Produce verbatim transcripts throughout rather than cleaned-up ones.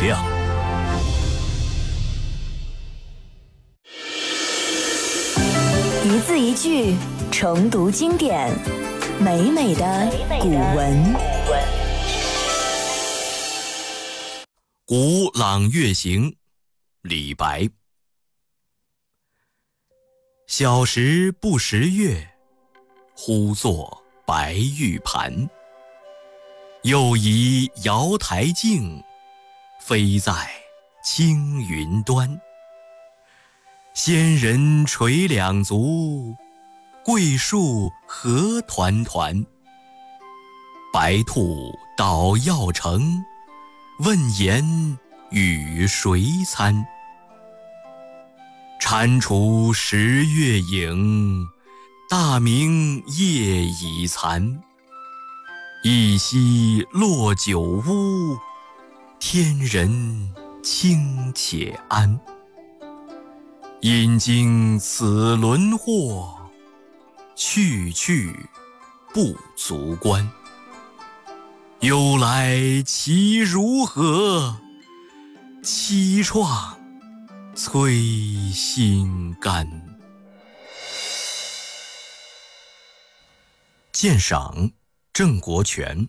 量。 一字一句重读经典，美美的古文。 古朗月行，李白。小时不识月，呼作白玉盘。又疑瑶台镜，飞在青云端。仙人垂两足，桂树何团团。白兔捣药成，问言与谁餐？蟾蜍蚀月影，大明夜已残。一夕落九屋，天人清且安。因经此轮祸，去去不足观。忧来其如何？凄怆摧心肝。鉴赏郑国权。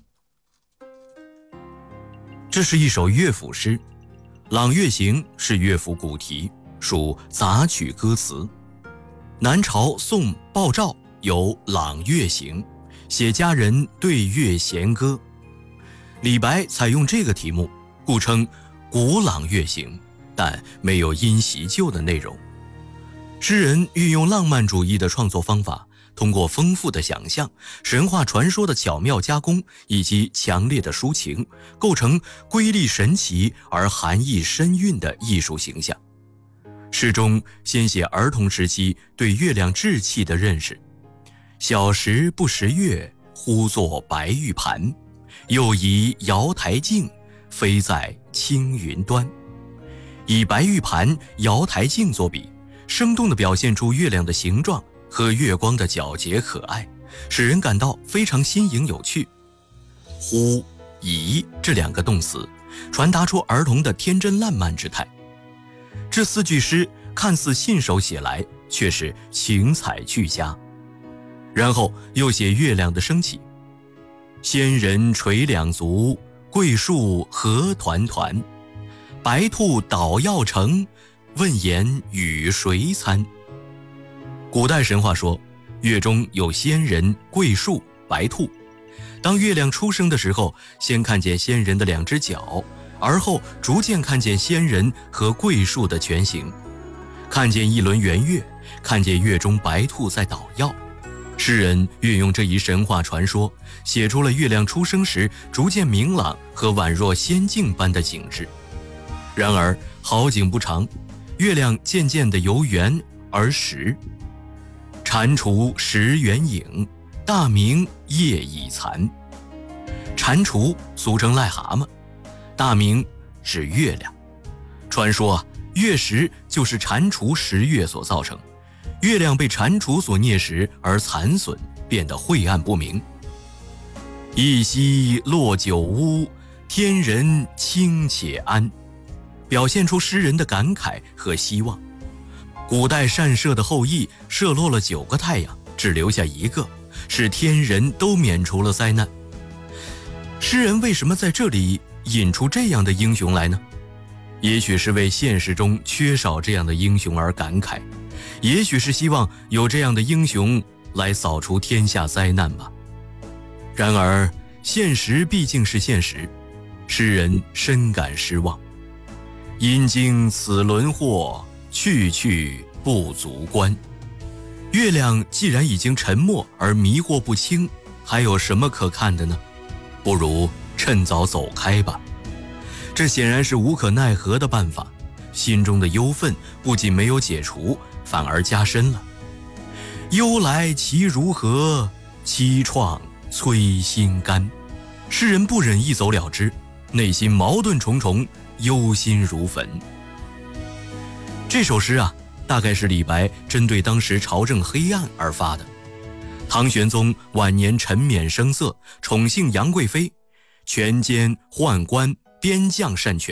这是一首乐府诗，《朗月行》是乐府古题，属杂曲歌词。南朝宋鲍照有《朗月行》，写佳人对月弦歌。李白采用这个题目，故称古朗月行，但没有因袭旧的内容。诗人运用浪漫主义的创作方法，通过丰富的想象、神话传说的巧妙加工以及强烈的抒情，构成瑰丽神奇而含义深蕴的艺术形象。诗中先写儿童时期对月亮稚气的认识。小时不识月，呼作白玉盘。又疑瑶台镜，飞在青云端。以白玉盘、瑶台镜作比，生动地表现出月亮的形状和月光的皎洁可爱，使人感到非常新颖有趣。呼、疑这两个动词，传达出儿童的天真烂漫之态。这四句诗看似信手写来，却是情采俱佳。然后又写月亮的升起。仙人垂两足，桂树何团团。白兔捣药成，问言与谁餐？古代神话说，月中有仙人、桂树、白兔。当月亮出生的时候，先看见仙人的两只脚，而后逐渐看见仙人和桂树的全形，看见一轮圆月，看见月中白兔在捣药。诗人运用这一神话传说，写出了月亮出生时逐渐明朗和宛若仙境般的景致。然而好景不长，月亮渐渐地由圆而实。蟾蜍蚀圆影，大明夜已残。蟾蜍俗称癞蛤蟆，大明指月亮。传说啊，月食就是蟾蜍食月所造成，月亮被蟾蜍所啮食而残损，变得晦暗不明。一夕落九屋，天人清且安，表现出诗人的感慨和希望。古代善射的后羿射落了九个太阳，只留下一个，使天人都免除了灾难。诗人为什么在这里引出这样的英雄来呢？也许是为现实中缺少这样的英雄而感慨，也许是希望有这样的英雄来扫除天下灾难吧。然而现实毕竟是现实，诗人深感失望。因经此轮祸，去去不足观。月亮既然已经沉没而迷惑不清，还有什么可看的呢？不如趁早走开吧。这显然是无可奈何的办法，心中的忧愤不仅没有解除，反而加深了。忧来其如何？凄怆摧心肝。诗人不忍一走了之，内心矛盾重重，忧心如焚。这首诗啊，大概是李白针对当时朝政黑暗而发的。唐玄宗晚年沉湎声色，宠幸杨贵妃，权奸宦官边将擅权，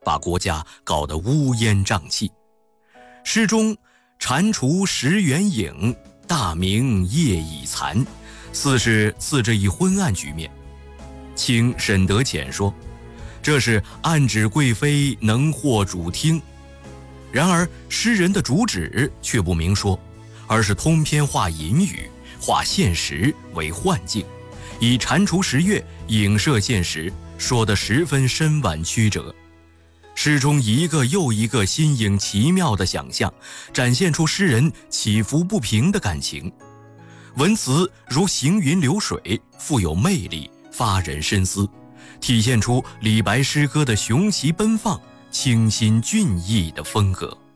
把国家搞得乌烟瘴气。诗中蟾蜍石原影，大明夜已残，似是刺着一昏暗局面。清沈德潜说，这是暗指贵妃能获主听。然而诗人的主旨却不明说，而是通篇化隐语，化现实为幻境，以蟾蜍十月影射现实，说得十分深婉曲折。诗中一个又一个新颖奇妙的想象，展现出诗人起伏不平的感情。文词如行云流水，富有魅力，发人深思，体现出李白诗歌的雄奇奔放、清新俊逸的风格。